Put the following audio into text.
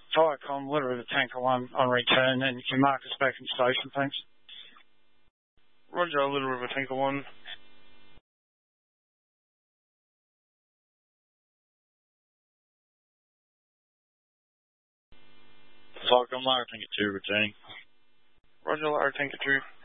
Viacom, Little River Tanker 1 on return, and you can mark us back in station, thanks. Roger, Little River Tanker 1. Viacom, Larry Tanker 2 returning. Roger, Larry Tanker 2.